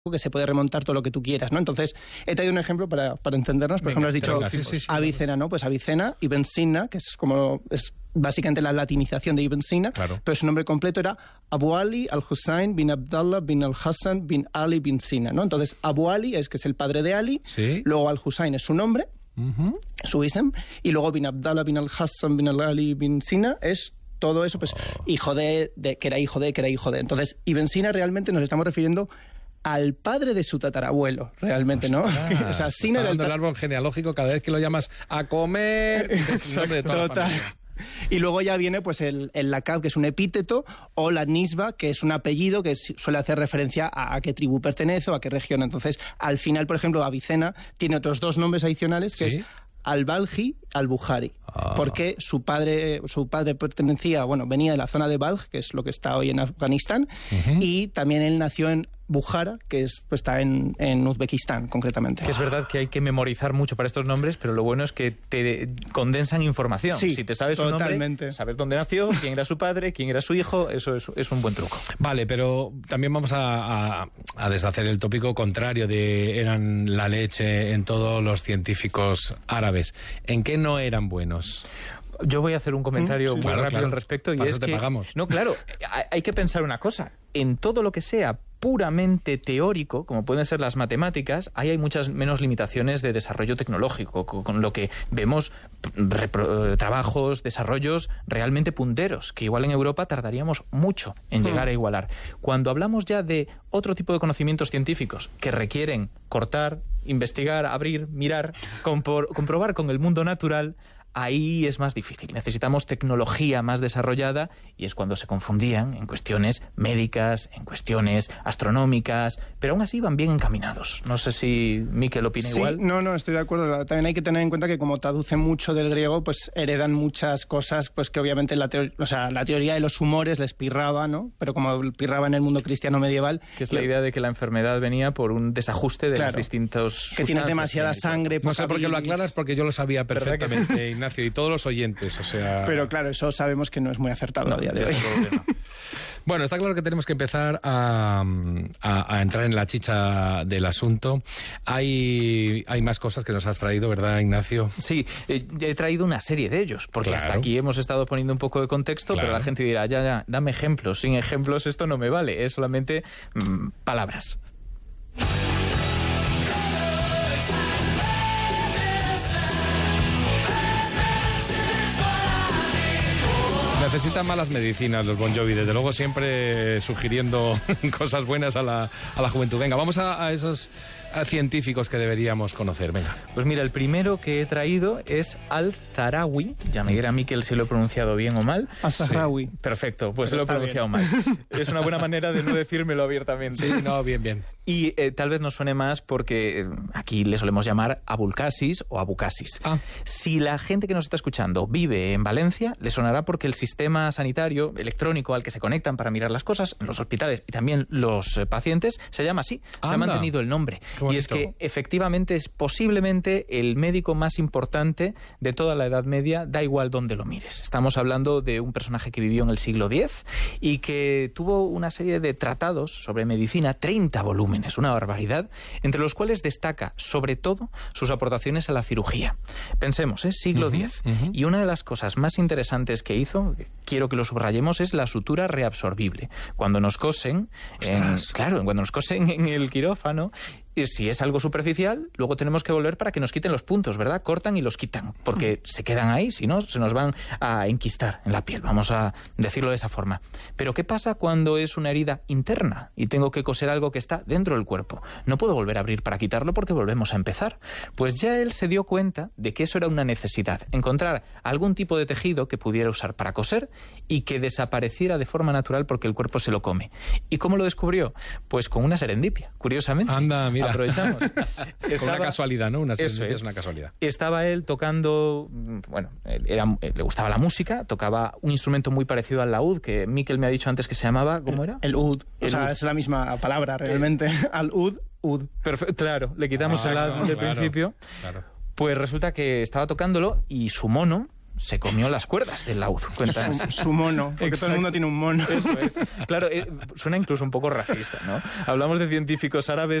que se puede remontar todo lo que tú quieras, ¿no? Entonces, he traído un ejemplo para entendernos. Por ejemplo, has dicho Avicena, ¿no? Pues Avicena, Ibn Sina, que es básicamente la latinización de Ibn Sina, claro. Pero su nombre completo era Abu Ali al-Hussein bin Abdallah bin al-Hassan bin Ali bin Sina, ¿no? Entonces, Abu Ali que es el padre de Ali, ¿sí? Luego al-Hussein es su nombre, su ism, y luego bin Abdallah bin al-Hassan bin Ali bin Sina es todo eso, pues, hijo de, que era hijo de. Entonces, Ibn Sina realmente nos estamos refiriendo al padre de su tatarabuelo, realmente, ¿no? O sea, Sina era el árbol genealógico, cada vez que lo llamas a comer, es el nombre de toda la familia. Y luego ya viene pues el laqab, que es un epíteto, o la nisba, que es un apellido que suele hacer referencia a qué tribu pertenece o a qué región. Entonces, al final, por ejemplo, Avicena tiene otros dos nombres adicionales, que es al-Balji, al-Bukhari, porque su padre pertenecía, venía de la zona de Balj, que es lo que está hoy en Afganistán, y también él nació en Bukhara, que está en Uzbekistán, concretamente. Que es verdad que hay que memorizar mucho para estos nombres, pero lo bueno es que te condensan información. Sí, si te sabes su nombre, sabes dónde nació, quién era su padre, quién era su hijo, eso es un buen truco. Vale, pero también vamos a deshacer el tópico contrario de eran la leche en todos los científicos árabes. ¿En qué no eran buenos? Yo voy a hacer un comentario muy rápido al respecto. Para y eso es te que pagamos. No, claro, hay que pensar una cosa. En todo lo que sea puramente teórico, como pueden ser las matemáticas, ahí hay muchas menos limitaciones de desarrollo tecnológico, con lo que vemos trabajos, desarrollos realmente punteros, que igual en Europa tardaríamos mucho en llegar a igualar. Cuando hablamos ya de otro tipo de conocimientos científicos que requieren cortar, investigar, abrir, mirar, comprobar con el mundo natural, ahí es más difícil. Necesitamos tecnología más desarrollada y es cuando se confundían en cuestiones médicas, en cuestiones astronómicas, pero aún así van bien encaminados. No sé si Mikel opina igual. No, estoy de acuerdo. También hay que tener en cuenta que como traducen mucho del griego, pues heredan muchas cosas pues que obviamente la teoría de los humores les pirraba, ¿no? Pero como pirraba en el mundo cristiano medieval... Que es la idea de que la enfermedad venía por un desajuste de los distintos... Que tienes demasiada sangre... No sé por qué lo aclaras, porque yo lo sabía perfectamente, Ignacio, y todos los oyentes, o sea... Pero claro, eso sabemos que no es muy acertado a día de hoy. Bueno, está claro que tenemos que empezar a entrar en la chicha del asunto. Hay más cosas que nos has traído, ¿verdad, Ignacio? Sí, he traído una serie de ellos, porque hasta aquí hemos estado poniendo un poco de contexto, pero la gente dirá, ya, dame ejemplos. Sin ejemplos esto no me vale, es solamente palabras. Necesitan malas medicinas los Bon Jovi, desde luego siempre sugiriendo cosas buenas a la juventud. Venga, vamos a esos científicos que deberíamos conocer, venga. Pues mira, el primero que he traído es Al-Zahrawi, ya me dirá Mikel si lo he pronunciado bien o mal. Al-Zahrawi. Sí. Perfecto, pues lo he pronunciado mal. Es una buena manera de no decírmelo abiertamente. Sí, no, bien. Y tal vez nos suene más porque aquí le solemos llamar Abul Qasis o Abu Qasis. Si la gente que nos está escuchando vive en Valencia, le sonará porque el sistema sanitario electrónico al que se conectan para mirar las cosas en los hospitales y también los pacientes se llama así. Se ha mantenido el nombre. Y es que efectivamente es posiblemente el médico más importante de toda la Edad Media, da igual dónde lo mires. Estamos hablando de un personaje que vivió en el siglo X y que tuvo una serie de tratados sobre medicina, 30 volúmenes, una barbaridad, entre los cuales destaca sobre todo sus aportaciones a la cirugía. Pensemos, es siglo X. Y una de las cosas más interesantes que hizo, quiero que lo subrayemos, es la sutura reabsorbible. Cuando nos cosen, cuando nos cosen en el quirófano, y si es algo superficial, luego tenemos que volver para que nos quiten los puntos, ¿verdad? Cortan y los quitan, porque se quedan ahí, si no, se nos van a enquistar en la piel, vamos a decirlo de esa forma. Pero ¿qué pasa cuando es una herida interna y tengo que coser algo que está dentro del cuerpo? No puedo volver a abrir para quitarlo porque volvemos a empezar. Pues ya él se dio cuenta de que eso era una necesidad, encontrar algún tipo de tejido que pudiera usar para coser y que desapareciera de forma natural porque el cuerpo se lo come. ¿Y cómo lo descubrió? Pues con una serendipia, curiosamente. Anda, mira. Aprovechamos. Con una casualidad, ¿no? Eso es una casualidad. Estaba él tocando, le gustaba la música, tocaba un instrumento muy parecido al laúd, que Mikel me ha dicho antes que se llamaba, ¿cómo era? El oud. Es la misma palabra realmente. Al-ud, ud. Perfecto, claro, le quitamos el ad del principio. Claro. Pues resulta que estaba tocándolo y su mono se comió las cuerdas del laúd. Cuéntanos. Su mono, porque Exacto. todo el mundo tiene un mono. Eso es. Claro, suena incluso un poco racista, ¿no? Hablamos de científicos árabes